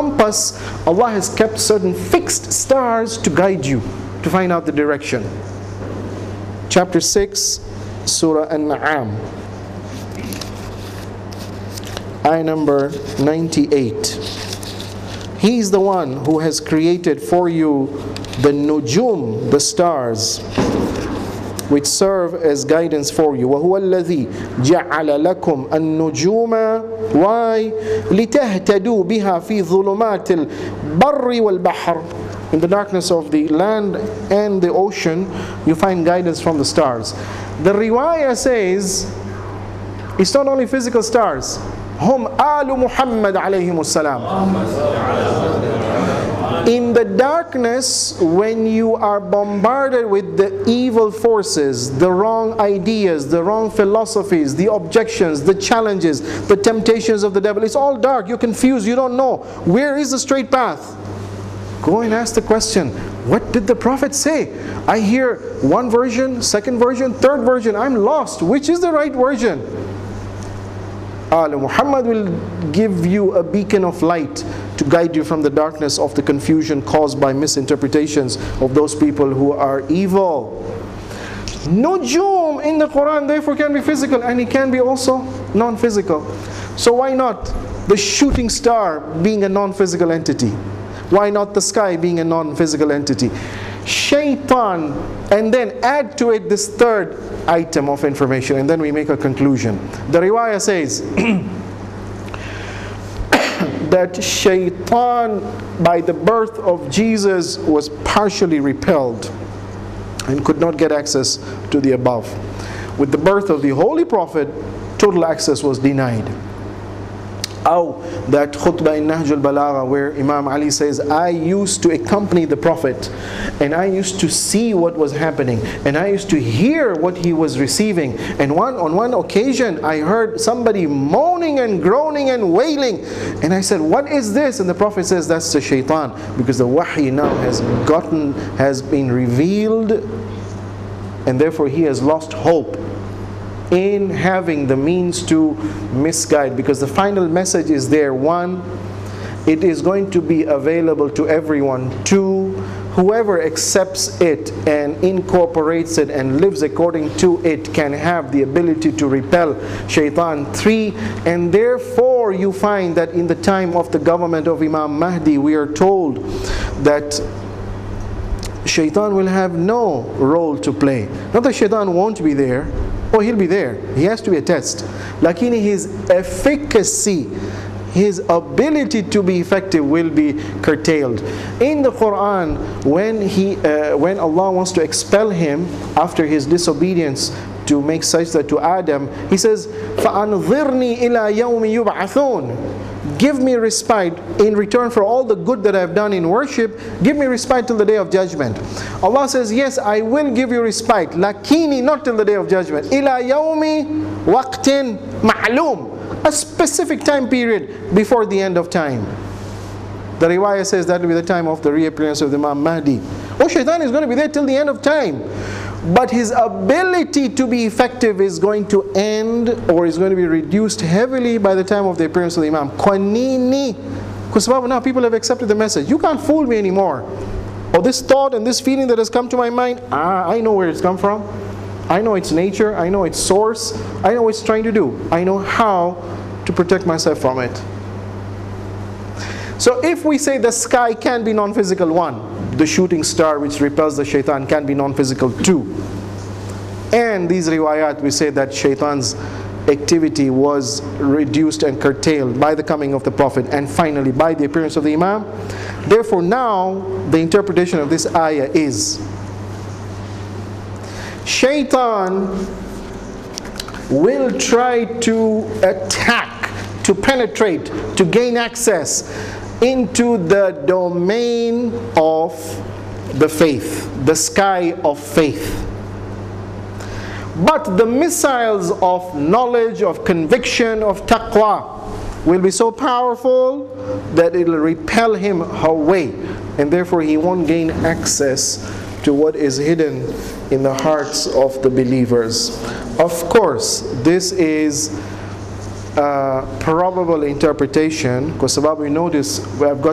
compass, Allah has kept certain fixed stars to guide you, to find out the direction. Chapter 6, Surah An-Na'am, ayah number 98. He is the one who has created for you the nujum, the stars, which serve as guidance for you. وَهُوَ الَّذِي جَعَلَ لَكُمْ النُّجُومَ. Why? لِتَهْتَدُوا بِهَا فِي ظُلُمَاتِ الْبَرِّ وَالْبَحْرِ. In the darkness of the land and the ocean, you find guidance from the stars. The riwayah says, it's not only physical stars. Hum alu Muhammad alayhimus salam. In the darkness, when you are bombarded with the evil forces, the wrong ideas, the wrong philosophies, the objections, the challenges, the temptations of the devil, it's all dark, you're confused, you don't know. Where is the straight path? Go and ask the question, what did the Prophet say? I hear one version, second version, third version, I'm lost. Which is the right version? Muhammad will give you a beacon of light to guide you from the darkness of the confusion caused by misinterpretations of those people who are evil. Nujum in the Quran therefore can be physical, and it can be also non-physical. So why not the shooting star being a non-physical entity? Why not the sky being a non-physical entity? Shaitan, and then add to it this third item of information, and then we make a conclusion. The riwayah says that Shaitan, by the birth of Jesus, was partially repelled and could not get access to the above. With the birth of the Holy Prophet, total access was denied. That khutbah in Nahj al-Balagha where Imam Ali says, I used to accompany the Prophet and I used to see what was happening and I used to hear what he was receiving, and on one occasion I heard somebody moaning and groaning and wailing, and I said, what is this? And the Prophet says, that's the shaitan, because the wahy now has been revealed, and therefore he has lost hope in having the means to misguide, because the final message is there. One, it is going to be available to everyone. Two, whoever accepts it and incorporates it and lives according to it can have the ability to repel shaitan. Three, and therefore you find that in the time of the government of Imam Mahdi, we are told that shaitan will have no role to play. Not that shaitan won't be there. Oh, he'll be there. He has to be a test. Lakini his efficacy, his ability to be effective will be curtailed. In the Quran, when Allah wants to expel him after his disobedience to make sajda to Adam, He says, فَأَنظِرْنِي إِلَى يَوْمِ يُبْعَثُونَ. Give me respite in return for all the good that I have done in worship. Give me respite till the day of judgment. Allah says, yes, I will give you respite. Lakini, not till the day of judgment. Ila yawmi waqtin ma'loom. A specific time period before the end of time. The riwayah says that will be the time of the reappearance of the Imam Mahdi. Oh, shaitan is going to be there till the end of time. But his ability to be effective is going to end, or is going to be reduced heavily by the time of the appearance of the Imam. Qanini. Because now people have accepted the message. You can't fool me anymore. Or this thought and this feeling that has come to my mind, I know where it's come from. I know its nature. I know its source. I know what it's trying to do. I know how to protect myself from it. So if we say the sky can be non-physical, one, the shooting star which repels the shaitan can be non-physical, two, and these riwayat, we say that shaitan's activity was reduced and curtailed by the coming of the Prophet, and finally by the appearance of the Imam. Therefore now the interpretation of this ayah is, shaitan will try to attack, to penetrate, to gain access into the domain of the faith, the sky of faith. But the missiles of knowledge, of conviction, of taqwa will be so powerful that it will repel him away, and therefore he won't gain access to what is hidden in the hearts of the believers. Of course, this is probable interpretation, because we notice we have got